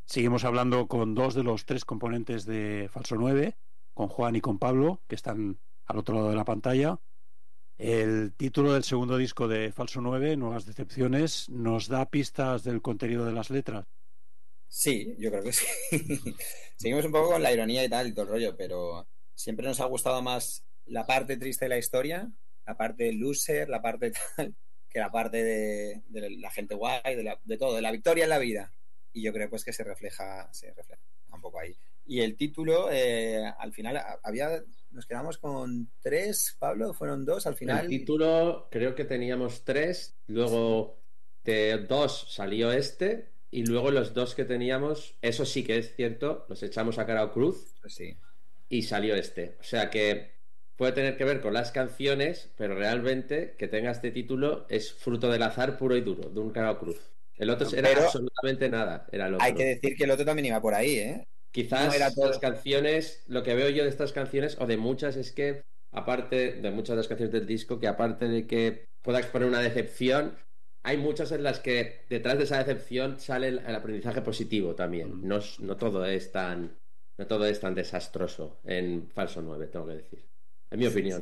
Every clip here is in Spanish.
Seguimos hablando con dos de los tres componentes de Falso 9, con Juan y con Pablo, que están al otro lado de la pantalla. El título del segundo disco de Falso 9, Nuevas Decepciones, nos da pistas del contenido de las letras. Sí, yo creo que sí. Seguimos un poco con la ironía y tal y todo el rollo, pero siempre nos ha gustado más la parte triste de la historia, la parte loser, la parte tal, que la parte de la gente guay, de todo, de la victoria en la vida. Y yo creo pues que se refleja un poco ahí. Y el título, al final, nos quedamos con 3, Pablo, fueron 2 al El final. título creo que teníamos 3, luego de 2 salió este y luego los 2 que teníamos, eso sí que es cierto, los echamos a cara o cruz Pues sí. y salió este. O sea que puede tener que ver con las canciones, pero realmente que tenga este título es fruto del azar puro y duro, de un cara o cruz. El otro era Pero absolutamente nada, era el otro. hay que decir que el otro también iba por ahí, ¿eh? No era Quizás todo. las canciones, lo que veo yo de estas canciones, o de muchas, es que, aparte de muchas de las canciones del disco, que aparte de que pueda exponer una decepción, hay muchas en las que detrás de esa decepción sale el aprendizaje positivo también. No todo es tan, no todo es tan desastroso en Falso 9, tengo que decir. En mi opinión.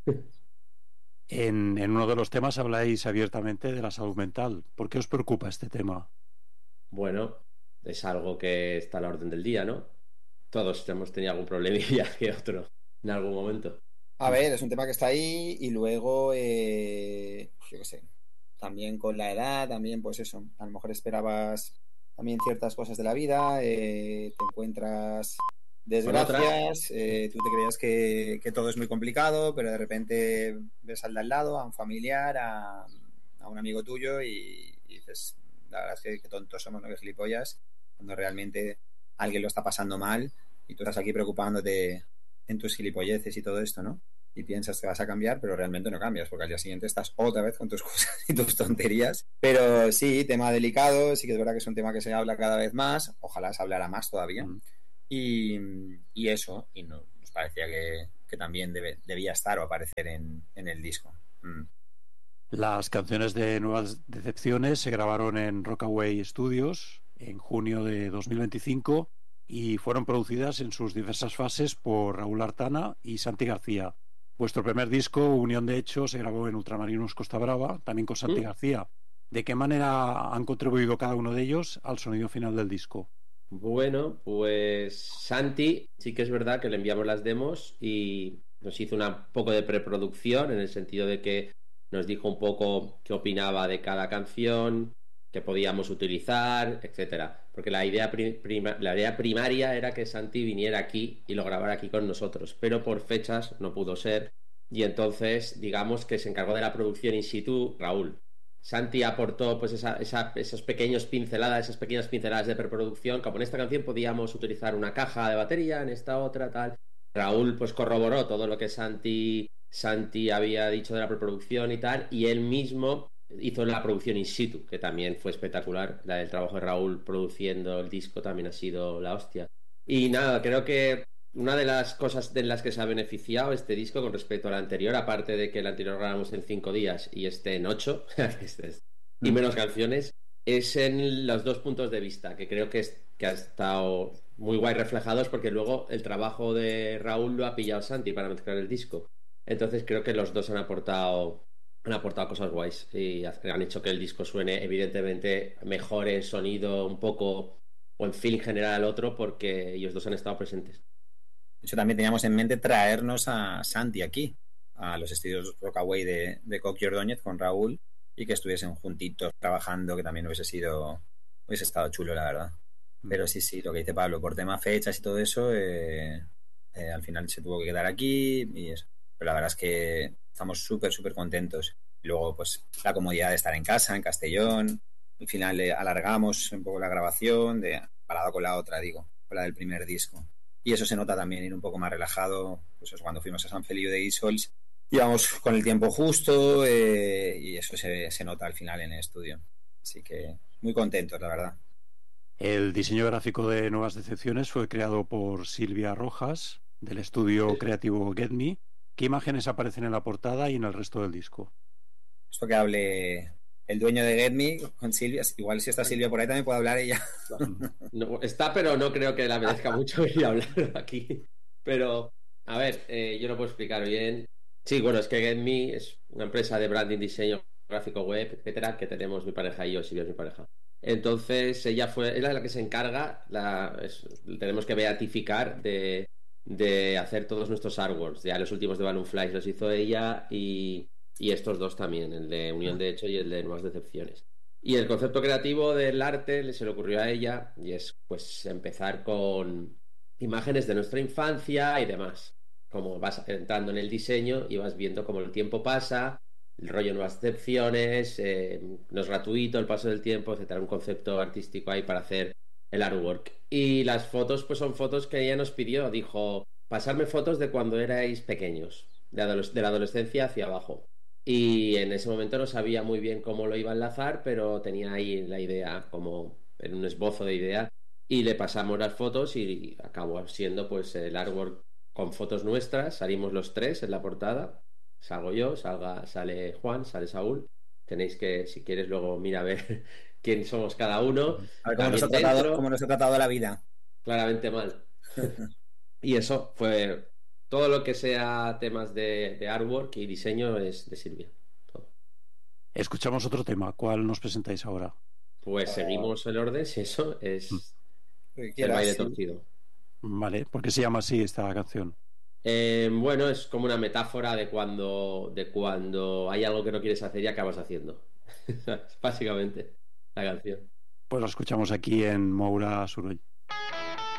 En uno de los temas habláis abiertamente de la salud mental. ¿Por qué os preocupa este tema? Bueno, es algo que está a la orden del día, ¿no? Todos hemos tenido algún problemilla que otro en algún momento. A ver, es un tema que está ahí y luego, yo qué sé, también con la edad, también pues eso, a lo mejor esperabas también ciertas cosas de la vida, te encuentras desgracias, tú te creías que todo es muy complicado, pero de repente ves al de al lado, a un familiar, a un amigo tuyo y dices, la verdad es que tontos somos, ¿no? Que gilipollas, cuando realmente alguien lo está pasando mal y tú estás aquí preocupándote en tus gilipolleces y todo esto, ¿no? Y piensas que vas a cambiar, pero realmente no cambias, porque al día siguiente estás otra vez con tus cosas y tus tonterías. Pero sí, tema delicado, sí que es verdad que es un tema que se habla cada vez más, ojalá se hablara más todavía. Y eso, y nos parecía que también debía estar o aparecer en el disco. Las canciones de Nuevas Decepciones se grabaron en Rockaway Studios en junio de 2025 y fueron producidas en sus diversas fases por Raúl Artana y Santi García. Vuestro primer disco, Unión de Hecho, se grabó en Ultramarinos Costa Brava, también con Santi García. ¿De qué manera han contribuido cada uno de ellos al sonido final del disco? Bueno, pues Santi, sí que es verdad que le enviamos las demos y nos hizo un poco de preproducción en el sentido de que nos dijo un poco qué opinaba de cada canción, qué podíamos utilizar, etcétera. Porque la idea primaria era que Santi viniera aquí y lo grabara aquí con nosotros, pero por fechas no pudo ser y entonces digamos que se encargó de la producción in situ Raúl. Santi aportó pues esas pequeñas pinceladas de preproducción, como en esta canción podíamos utilizar una caja de batería, en esta otra tal. Raúl pues corroboró todo lo que Santi había dicho de la preproducción y tal, y él mismo hizo la producción in situ, que también fue espectacular. La del trabajo de Raúl produciendo el disco también ha sido la hostia. Y nada, creo que una de las cosas de las que se ha beneficiado este disco con respecto al anterior, aparte de que el anterior grabamos en 5 días y este en 8 y menos canciones, es en los dos puntos de vista, que creo que ha estado muy guay reflejados, porque luego el trabajo de Raúl lo ha pillado Santi para mezclar el disco. Entonces creo que los dos han aportado cosas guays y han hecho que el disco suene evidentemente mejor en sonido un poco o en feeling general al otro, porque ellos dos han estado presentes. De hecho, también teníamos en mente traernos a Santi aquí, a los estudios Rockaway de Coqui Ordóñez con Raúl, y que estuviesen juntitos trabajando, que también hubiese estado chulo, la verdad. Pero sí, lo que dice Pablo, por tema fechas y todo eso, al final se tuvo que quedar aquí y eso. Pero la verdad es que estamos súper contentos. Y luego, pues, la comodidad de estar en casa, en Castellón. Al final alargamos un poco la grabación, parado con la otra, digo, con la del primer disco. Y eso se nota también, ir un poco más relajado. Pues eso, cuando fuimos a San Feliu de Guíxols, íbamos con el tiempo justo, y eso se nota al final en el estudio. Así que muy contentos, la verdad. El diseño gráfico de Nuevas Decepciones fue creado por Silvia Rojas, del estudio creativo Get Me. ¿Qué imágenes aparecen en la portada y en el resto del disco? Esto que hable el dueño de Get Me, con Silvia. Igual si está Silvia por ahí también puede hablar ella. No, está, pero no creo que le apetezca mucho venir a hablar aquí. Pero, a ver, yo lo puedo explicar bien. Sí, bueno, es que GetMe es una empresa de branding, diseño gráfico web, etcétera, que tenemos mi pareja y yo, Silvia es mi pareja. Entonces, es la que se encarga, tenemos que beatificar de hacer todos nuestros artworks. Ya los últimos de Balloon Flies los hizo ella y estos dos también, el de Unión de Hecho y el de Nuevas Decepciones. Y el concepto creativo del arte se le ocurrió a ella y es pues empezar con imágenes de nuestra infancia y demás. Como vas entrando en el diseño y vas viendo cómo el tiempo pasa, el rollo Nuevas Decepciones, no es gratuito el paso del tiempo, etcétera. Un concepto artístico ahí para hacer el artwork. Y las fotos pues son fotos que ella nos pidió, dijo, pasarme fotos de cuando erais pequeños, de la adolescencia hacia abajo. Y en ese momento no sabía muy bien cómo lo iba a enlazar, pero tenía ahí la idea, como en un esbozo de idea, y le pasamos las fotos y acabó siendo pues el artwork con fotos nuestras. Salimos los tres en la portada, salgo yo, sale Juan, sale Saúl. Tenéis que, si quieres, luego mira a ver quién somos cada uno. A ver cómo nos ha tratado la vida. Claramente mal. Y eso fue... Todo lo que sea temas de artwork y diseño es de Silvia. Todo. Escuchamos otro tema. ¿Cuál nos presentáis ahora? Pues seguimos el orden, si eso es el baile torcido. Vale, ¿por qué se llama así esta canción? Bueno, es como una metáfora de cuando hay algo que no quieres hacer y acabas haciendo. Básicamente, la canción. Pues la escuchamos aquí en Moura Suroy.